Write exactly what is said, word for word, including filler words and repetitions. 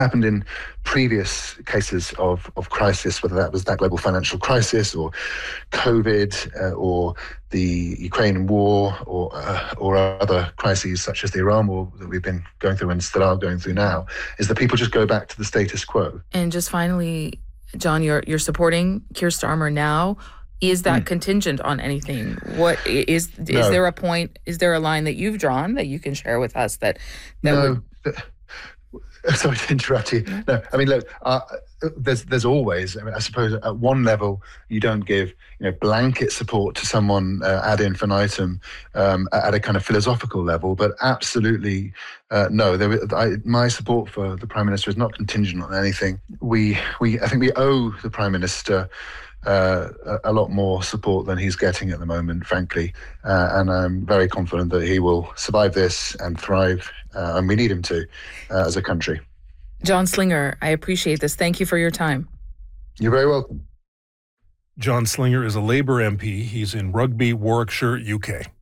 happened in previous cases of, of crisis, whether that was that global financial crisis or COVID uh, or the Ukraine war or uh, or other crises such as the Iran war that we've been going through and still are going through now, is that people just go back to the status quo. And just finally, John, you're you're supporting Keir Starmer now. Is that mm. contingent on anything? What is is no. there a point? Is there a line that you've drawn that you can share with us that that no. would? Sorry to interrupt you. No, I mean, look, uh, there's there's always, I mean, I suppose at one level, you don't give, you know, blanket support to someone uh, ad infinitum um, at a kind of philosophical level, but absolutely uh, no. There, I, my support for the Prime Minister is not contingent on anything. We, we, I think we owe the Prime Minister Uh, a, a lot more support than he's getting at the moment, frankly. Uh, and I'm very confident that he will survive this and thrive, uh, and we need him to, uh, as a country. John Slinger, I appreciate this. Thank you for your time. You're very welcome. John Slinger is a Labour M P. He's in Rugby, Warwickshire, U K.